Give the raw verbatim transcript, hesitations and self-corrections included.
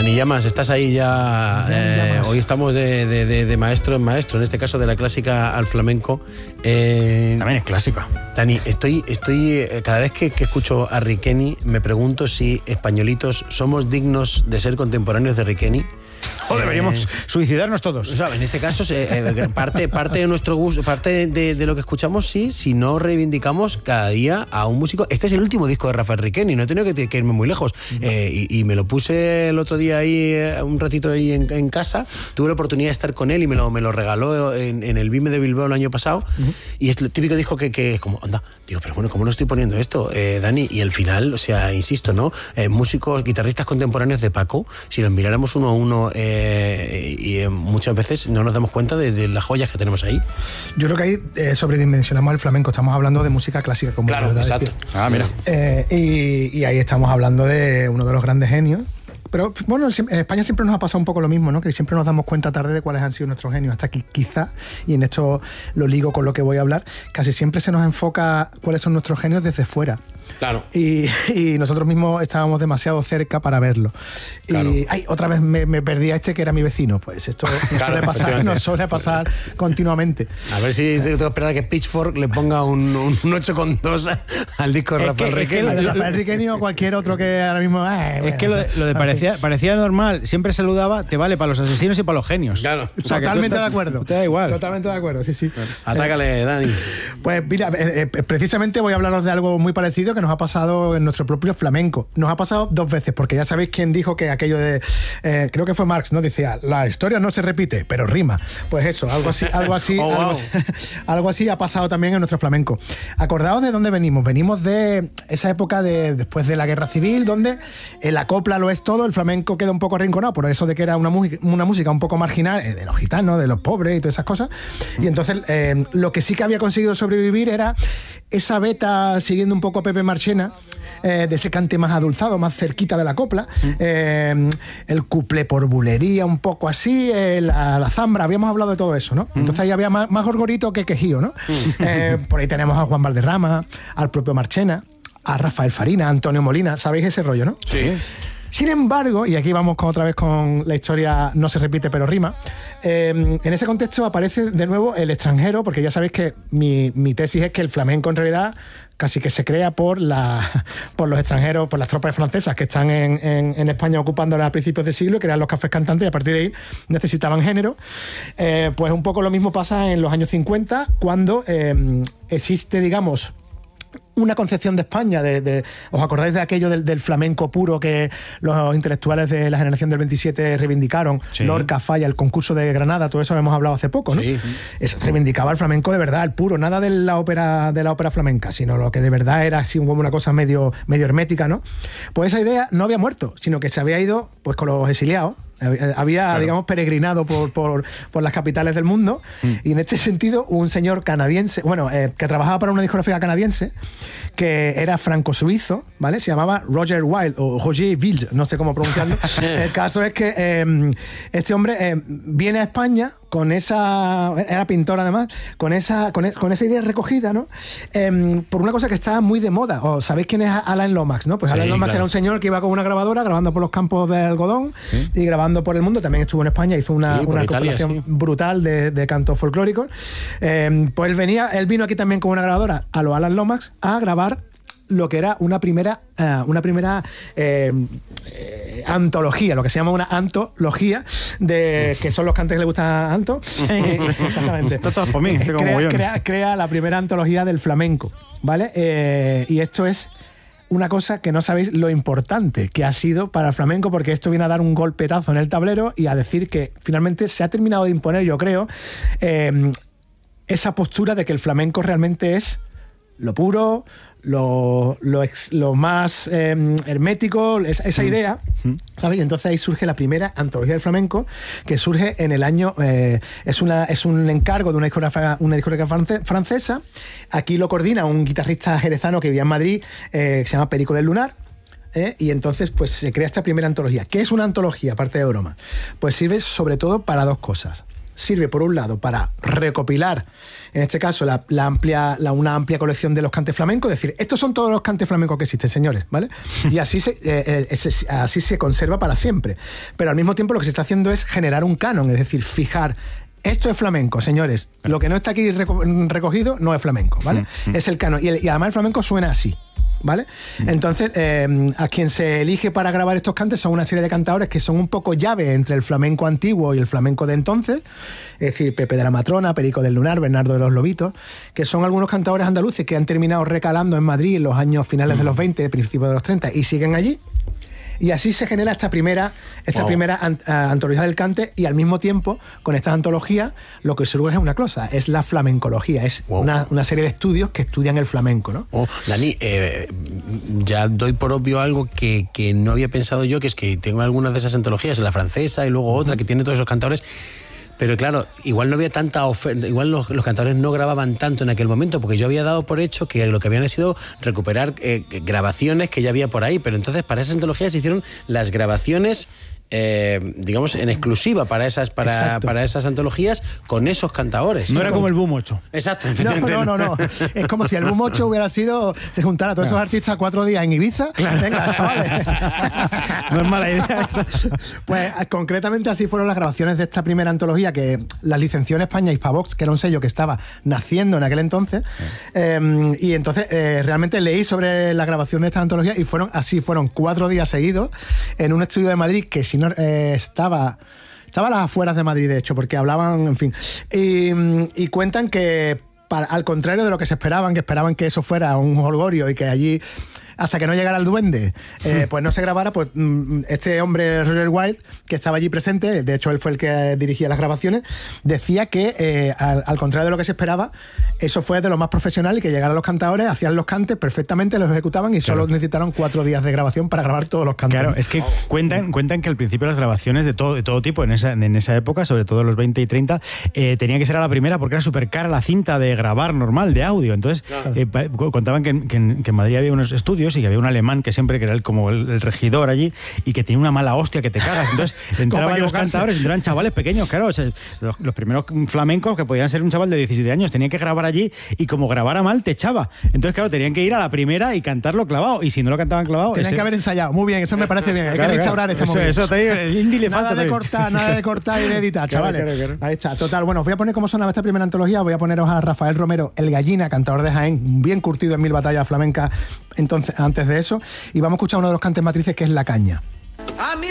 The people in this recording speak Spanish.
Dani Llamas, estás ahí ya. Eh, hoy estamos de, de, de, de maestro en maestro, en este caso de la clásica al flamenco. Eh, También es clásica. Dani, estoy, estoy cada vez que, que escucho a Riqueni, me pregunto si españolitos somos dignos de ser contemporáneos de Riqueni. O deberíamos eh, suicidarnos todos. O sea, en este caso, eh, parte, parte de nuestro gusto, parte de, de lo que escuchamos, sí, si no reivindicamos cada día a un músico. Este es el último disco de Rafael Riqueni, no he tenido que, que irme muy lejos. Uh-huh. eh, y, y me lo puse el otro día ahí, un ratito ahí en, en casa. Tuve la oportunidad de estar con él y me lo, me lo regaló en, en el BIME de Bilbao el año pasado. Uh-huh. Y es el típico disco que, que es como, anda, digo, pero bueno, ¿cómo no estoy poniendo esto, eh, Dani? Y al final, o sea, insisto, ¿no? Eh, músicos, guitarristas contemporáneos de Paco, si los miráramos uno a uno, eh, y eh, muchas veces no nos damos cuenta de, de las joyas que tenemos ahí. Yo creo que ahí eh, sobredimensionamos el flamenco. Estamos hablando de música clásica, como claro, verdad exacto. Decir. Ah, mira. Eh, y, y ahí estamos hablando de uno de los grandes genios. Pero bueno, en España siempre nos ha pasado un poco lo mismo, ¿no? Que siempre nos damos cuenta tarde de cuáles han sido nuestros genios. Hasta que quizá, y en esto lo ligo con lo que voy a hablar, casi siempre se nos enfoca cuáles son nuestros genios desde fuera. Claro. Y, y nosotros mismos estábamos demasiado cerca para verlo. Claro. Y ay, otra vez me, me perdí a este que era mi vecino. Pues esto nos claro, suele pasar, nos suele pasar continuamente. A ver si tengo que esperar a que Pitchfork le ponga un, un ocho coma dos al disco de Rafael Riqueni. Es que Rafael Riqueni o cualquier otro que ahora mismo... Eh, es bueno, que lo de, lo de parecía, parecía normal, siempre saludaba, te vale para los asesinos y para los genios. Claro. O sea, totalmente estás, de acuerdo. Te da igual. Totalmente de acuerdo, sí, sí. Bueno, atácale, eh, Dani. Pues mira, eh, eh, precisamente voy a hablaros de algo muy parecido que nos ha pasado en nuestro propio flamenco. Nos ha pasado dos veces, porque ya sabéis quién dijo que aquello de... Eh, creo que fue Marx, ¿no? Decía, la historia no se repite, pero rima. Pues eso, algo así, algo así, oh, algo, wow. así algo así ha pasado también en nuestro flamenco. Acordaos de dónde venimos. Venimos de esa época de después de la Guerra Civil, donde la copla lo es todo, el flamenco queda un poco arrinconado, por eso de que era una, una música un poco marginal, eh, de los gitanos, de los pobres y todas esas cosas. Y entonces eh, lo que sí que había conseguido sobrevivir era esa beta, siguiendo un poco a Pepe Marchena, eh, de ese cante más adulzado, más cerquita de la copla, mm. eh, el cuplé por bulería, un poco así, eh, la, la zambra, habíamos hablado de todo eso, ¿no? Mm. Entonces ahí había más, más gorgorito que quejío, ¿no? Mm. Eh, por ahí tenemos a Juan Valderrama, al propio Marchena, a Rafael Farina, a Antonio Molina, ¿sabéis ese rollo, no? Sí. Sin embargo, y aquí vamos con, otra vez con la historia, no se repite pero rima, eh, en ese contexto aparece de nuevo el extranjero, porque ya sabéis que mi, mi tesis es que el flamenco en realidad casi que se crea por, la, por los extranjeros, por las tropas francesas que están en, en, en España ocupándola a principios del siglo, crean los cafés cantantes y a partir de ahí necesitaban género. Eh, pues un poco lo mismo pasa en los años cincuenta, cuando eh, existe, digamos, una concepción de España, de, de, ¿os acordáis de aquello del, del flamenco puro que los intelectuales de la generación del veintisiete reivindicaron? Sí. Lorca, Falla, el concurso de Granada, todo eso hemos hablado hace poco, ¿no? Sí. Eso reivindicaba el flamenco de verdad, el puro, nada de la ópera, de la ópera flamenca, sino lo que de verdad era así como una cosa medio, medio hermética, ¿no? Pues esa idea no había muerto, sino que se había ido pues con los exiliados. Había, claro, digamos, peregrinado por, por, por las capitales del mundo, mm. y en este sentido un señor canadiense, bueno, eh, que trabajaba para una discográfica canadiense, que era franco-suizo, ¿vale? Se llamaba Roger Wilde, o Roger Wilde, no sé cómo pronunciarlo. El caso es que eh, este hombre eh, viene a España con esa... Era pintor además, con esa, con, con esa idea recogida, ¿no? Eh, por una cosa que estaba muy de moda. ¿O sabéis quién es Alain Lomax, no? Pues sí, Alain Lomax, claro, era un señor que iba con una grabadora grabando por los campos de algodón, ¿sí?, y grabando por el mundo. También estuvo en España, hizo una, sí, una Italia, compilación, sí, brutal de, de cantos folclóricos. Eh, pues él venía, él vino aquí también con una grabadora a lo Alain Lomax a grabar lo que era una primera, uh, una primera eh, eh, antología, lo que se llama una antología, de que son los cantes que le gustan a Anto. Eh, exactamente. Esto todo es por mí. Crea, crea, crea la primera antología del flamenco, ¿vale? Eh, y esto es una cosa que no sabéis lo importante que ha sido para el flamenco, porque esto viene a dar un golpetazo en el tablero y a decir que finalmente se ha terminado de imponer, yo creo, eh, esa postura de que el flamenco realmente es lo puro, lo, lo, ex, lo más eh, hermético, esa, esa idea, ¿sabes? Y entonces ahí surge la primera antología del flamenco, que surge en el año, eh, es, una, es un encargo de una discográfica, una discográfica france, francesa. Aquí lo coordina un guitarrista jerezano que vivía en Madrid, eh, que se llama Perico del Lunar. ¿Eh? Y entonces pues se crea esta primera antología. ¿Qué es una antología, aparte de broma? Pues sirve sobre todo para dos cosas. sirve por un lado para recopilar, en este caso, la, la amplia, la, una amplia colección de los cantes flamencos, es decir, estos son todos los cantes flamencos que existen, señores, ¿vale? Y así se, eh, eh, así se conserva para siempre. Pero al mismo tiempo lo que se está haciendo es generar un canon, es decir, fijar. Esto es flamenco, señores. Lo que no está aquí reco- recogido no es flamenco, ¿vale? Mm, mm. Es el canon. Y, el, y además el flamenco suena así, ¿vale? Mm. Entonces, eh, a quien se elige para grabar estos cantes son una serie de cantadores que son un poco llave entre el flamenco antiguo y el flamenco de entonces. Es decir, Pepe de la Matrona, Perico del Lunar, Bernardo de los Lobitos, que son algunos cantadores andaluces que han terminado recalando en Madrid en los años finales mm. de los veinte, principios de los treinta, y siguen allí. Y así se genera esta primera, esta wow. primera ant, uh, antología del cante, y al mismo tiempo, con esta antología, lo que surge es una cosa, es la flamencología, es wow. una, una serie de estudios que estudian el flamenco, ¿no? Oh, Dani, eh, ya doy por obvio algo que, que no había pensado yo, que es que tengo algunas de esas antologías, la francesa y luego otra, uh-huh. que tiene todos esos cantadores. Pero claro, igual no había tanta oferta, igual los, los cantadores no grababan tanto en aquel momento, porque yo había dado por hecho que lo que habían sido recuperar eh, grabaciones que ya había por ahí, pero entonces para esas antologías se hicieron las grabaciones, eh, digamos, en exclusiva para esas para, para esas antologías con esos cantadores. No era como el Boom ocho. Exacto. No, no, no, no. Es como si el Boom ocho hubiera sido de juntar a todos claro. esos artistas cuatro días en Ibiza. Claro. Venga, chavales. No es mala idea esa. Pues concretamente así fueron las grabaciones de esta primera antología, que las licenció en España Hispavox, que era un sello que estaba naciendo en aquel entonces. Sí. Eh, y entonces eh, realmente leí sobre la grabación de esta antología y fueron así, fueron cuatro días seguidos en un estudio de Madrid que si no eh, estaba... Estaba a las afueras de Madrid, de hecho, porque hablaban, en fin. Y, y cuentan que, para, al contrario de lo que se esperaban, que esperaban que eso fuera un holgorio y que allí, hasta que no llegara el duende, eh, pues no se grabara, pues este hombre, Roger Wilde, que estaba allí presente, de hecho él fue el que dirigía las grabaciones, decía que, eh, al, al contrario de lo que se esperaba, eso fue de lo más profesional, y que llegaran los cantadores, hacían los cantes perfectamente, los ejecutaban y claro. solo necesitaron cuatro días de grabación para grabar todos los cantes. Claro, es que cuentan, cuentan que al principio las grabaciones de todo, de todo tipo en esa, en esa época, sobre todo en los veinte y treinta, eh, tenían que ser a la primera porque era súper cara la cinta de grabar normal, de audio. Entonces, claro. eh, contaban que, que, en, que en Madrid había unos estudios y que había un alemán que siempre, que era el, como el, el regidor allí, y que tenía una mala hostia que te cagas. Entonces, entraban los cantadores, entraban chavales pequeños, claro, o sea, los, los primeros flamencos, que podían ser un chaval de diecisiete años, tenían que grabar allí, y como grabara mal, te echaba. Entonces, claro, tenían que ir a la primera y cantarlo clavado, y si no lo cantaban clavado... Tenían ese... que haber ensayado. Muy bien, eso me parece bien. Hay claro, que restaurar claro. ese momento. Eso, eso te digo, el indie le nada falta. de cortar, nada de cortar y de editar, claro, chavales. claro, claro. Ahí está, total. Bueno, os voy a poner cómo sonaba esta primera antología. Voy a poneros a Rafael Romero, el Gallina, cantador de Jaén, bien curtido en mil batallas flamencas entonces, antes de eso. Y vamos a escuchar uno de los cantes matrices, que es La Caña. A mí